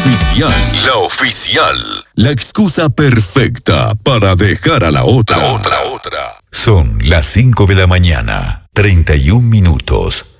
oficial. La oficial. La excusa perfecta para dejar a la otra. Son las 5 de la mañana, 31 minutos.